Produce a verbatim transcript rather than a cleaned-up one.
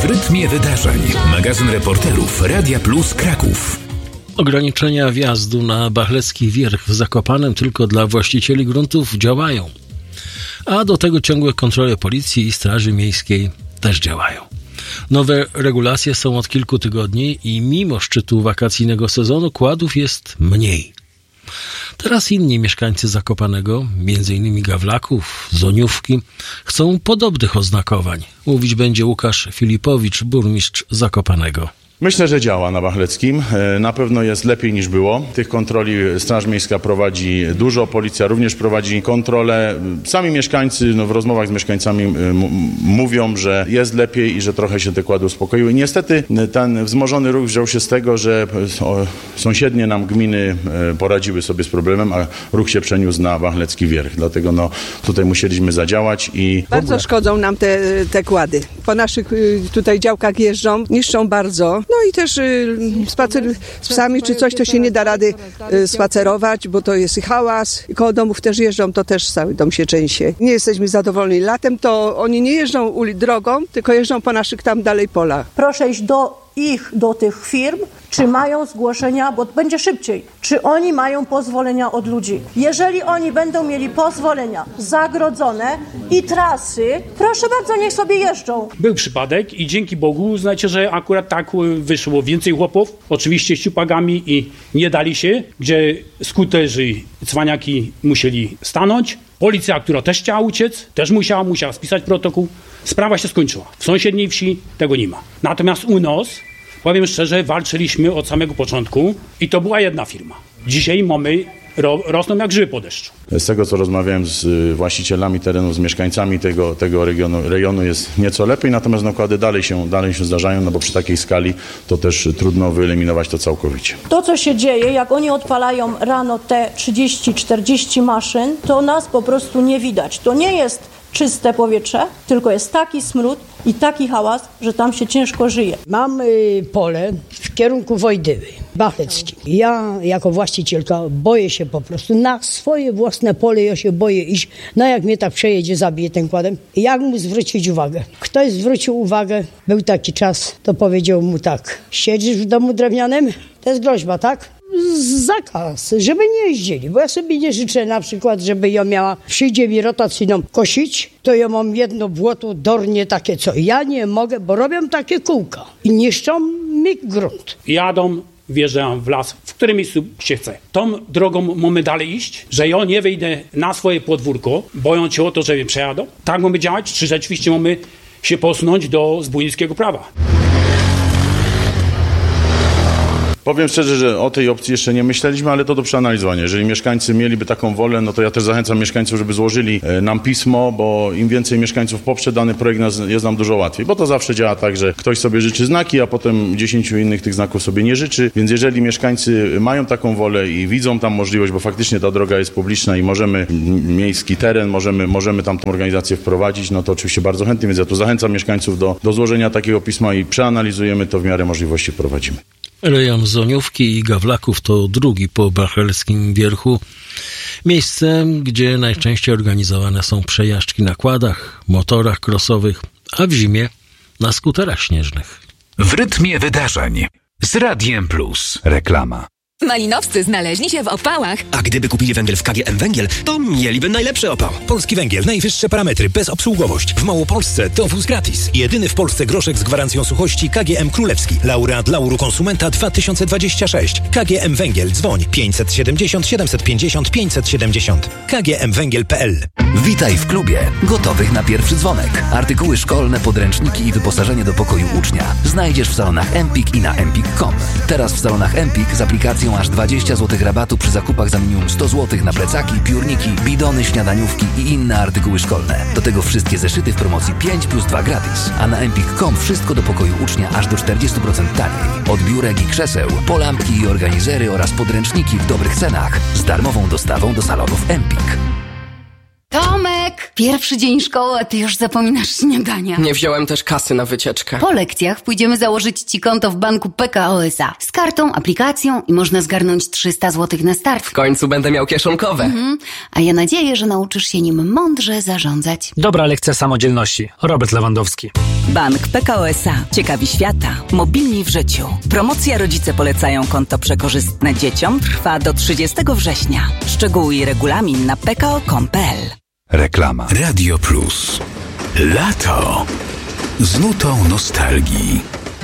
rytmie wydarzeń. Magazyn reporterów Radia Plus Kraków. Ograniczenia wjazdu na Bachlecki Wierch w Zakopanem tylko dla właścicieli gruntów działają. A do tego ciągłe kontrole policji i Straży Miejskiej też działają. Nowe regulacje są od kilku tygodni i mimo szczytu wakacyjnego sezonu kładów jest mniej. Teraz inni mieszkańcy Zakopanego, między innymi Gawlaków, Zoniówki, chcą podobnych oznakowań. Mówić będzie Łukasz Filipowicz, burmistrz Zakopanego. Myślę, że działa na Bachleckim. Na pewno jest lepiej niż było. Tych kontroli Straż Miejska prowadzi dużo, policja również prowadzi kontrole. Sami mieszkańcy no, w rozmowach z mieszkańcami m- mówią, że jest lepiej i że trochę się te kłady uspokoiły. Niestety ten wzmożony ruch wziął się z tego, że o, sąsiednie nam gminy poradziły sobie z problemem, a ruch się przeniósł na Bachlecki Wierch. Dlatego no, tutaj musieliśmy zadziałać i... Bardzo szkodzą nam te, te kłady. Po naszych tutaj działkach jeżdżą, niszczą bardzo. No i też y, spacer z psami czy coś, to się nie da rady y, spacerować, bo to jest hałas. I koło domów też jeżdżą, to też cały dom się trzęsie. Nie jesteśmy zadowoleni. Latem to oni nie jeżdżą uli- drogą, tylko jeżdżą po naszych tam dalej polach. Proszę iść do ich, do tych firm, czy mają zgłoszenia, bo będzie szybciej, czy oni mają pozwolenia od ludzi. Jeżeli oni będą mieli pozwolenia zagrodzone i trasy, proszę bardzo, niech sobie jeżdżą. Był przypadek i dzięki Bogu, znacie, że akurat tak wyszło więcej chłopów, oczywiście z ciupagami i nie dali się, gdzie skuterzy, cwaniaki musieli stanąć. Policja, która też chciała uciec, też musiała, musiała spisać protokół. Sprawa się skończyła. W sąsiedniej wsi tego nie ma. Natomiast u nas, powiem szczerze, walczyliśmy od samego początku i to była jedna firma. Dzisiaj mamy, ro, rosną jak grzyby po deszczu. Z tego, co rozmawiałem z właścicielami terenów, z mieszkańcami tego, tego regionu, rejonu jest nieco lepiej, natomiast nakłady dalej się, dalej się zdarzają, no bo przy takiej skali to też trudno wyeliminować to całkowicie. To, co się dzieje, jak oni odpalają rano te trzydzieści czterdzieści maszyn, to nas po prostu nie widać. To nie jest czyste powietrze, tylko jest taki smród i taki hałas, że tam się ciężko żyje. Mam y, pole w kierunku Wojdywy, Bachleckim. Ja jako właścicielka boję się po prostu na swoje własne pole, ja się boję iść. No jak mnie tak przejedzie, zabije ten kładem. Jak mu zwrócić uwagę? Ktoś zwrócił uwagę, był taki czas, to powiedział mu tak: siedzisz w domu drewnianym? To jest groźba, tak? Zakaz, żeby nie jeździli, bo ja sobie nie życzę na przykład, żeby ja miała, przyjdzie mi rotacyjną kosić, to ja mam jedno błoto dornie takie, co ja nie mogę, bo robią takie kółka i niszczą mi grunt. Jadą, wjeżdżają w las, w którym miejscu się chce. Tą drogą mamy dalej iść, że ja nie wejdę na swoje podwórko, bojąc się o to, że mnie przejadą. Tak mamy działać, czy rzeczywiście mamy się posunąć do zbójnickiego prawa? Powiem szczerze, że o tej opcji jeszcze nie myśleliśmy, ale to do przeanalizowania. Jeżeli mieszkańcy mieliby taką wolę, no to ja też zachęcam mieszkańców, żeby złożyli nam pismo, bo im więcej mieszkańców poprze dany projekt, jest nam dużo łatwiej. Bo to zawsze działa tak, że ktoś sobie życzy znaki, a potem dziesięciu innych tych znaków sobie nie życzy. Więc jeżeli mieszkańcy mają taką wolę i widzą tam możliwość, bo faktycznie ta droga jest publiczna i możemy, miejski teren, możemy, możemy tam tą organizację wprowadzić, no to oczywiście bardzo chętnie. Więc ja tu zachęcam mieszkańców do, do złożenia takiego pisma i przeanalizujemy to, w miarę możliwości wprowadzimy. Rejon Zoniówki i Gawlaków to drugi po Bachelskim Wierchu. Miejsce, gdzie najczęściej organizowane są przejażdżki na kładach, motorach crossowych, a w zimie na skuterach śnieżnych. W rytmie wydarzeń z Radiem Plus. Reklama. Malinowscy znaleźli się w opałach. A gdyby kupili węgiel w K G M Węgiel, to mieliby najlepszy opał. Polski Węgiel, najwyższe parametry, bezobsługowość. W Małopolsce dowóz gratis. Jedyny w Polsce groszek z gwarancją suchości K G M Królewski. Laureat Lauru Konsumenta dwa tysiące dwadzieścia sześć. K G M Węgiel, dzwoń pięćset siedemdziesiąt siedemset pięćdziesiąt pięćset siedemdziesiąt. K G M Węgiel kropka P L. Witaj w klubie. Gotowych na pierwszy dzwonek. Artykuły szkolne, podręczniki i wyposażenie do pokoju ucznia znajdziesz w salonach Empik i na empik kropka com. Teraz w salonach Empik z aplikacją aż dwadzieścia złotych rabatu przy zakupach za minimum sto złotych na plecaki, piórniki, bidony, śniadaniówki i inne artykuły szkolne. Do tego wszystkie zeszyty w promocji pięć plus dwa gratis. A na empik kropka com wszystko do pokoju ucznia aż do czterdzieści procent taniej. Od biurek i krzeseł, po lampki i organizery oraz podręczniki w dobrych cenach z darmową dostawą do salonów Empik. Tomek! Pierwszy dzień szkoły, a ty już zapominasz śniadania. Nie wziąłem też kasy na wycieczkę. Po lekcjach pójdziemy założyć ci konto w banku P K O S A. Z kartą, aplikacją i można zgarnąć trzysta złotych na start. W końcu będę miał kieszonkowe. Mhm. A ja nadzieję, że nauczysz się nim mądrze zarządzać. Dobra lekcja samodzielności. Robert Lewandowski. Bank P K O S A. Ciekawi świata. Mobilni w życiu. Promocja Rodzice polecają konto przekorzystne dzieciom trwa do trzydziestego września. Szczegóły i regulamin na p k o kropka com kropka p l. Reklama. Radio Plus. Lato z nutą nostalgii.